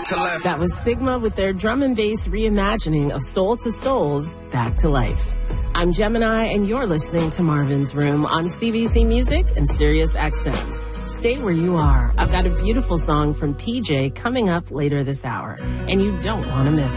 Back to Life. That was Sigma with their drum and bass reimagining of Soul to Soul's Back to Life. I'm Gemini, and you're listening to Marvin's Room on CBC Music and Sirius XM. Stay where you are. I've got a beautiful song from PJ coming up later this hour, and you don't want to miss it.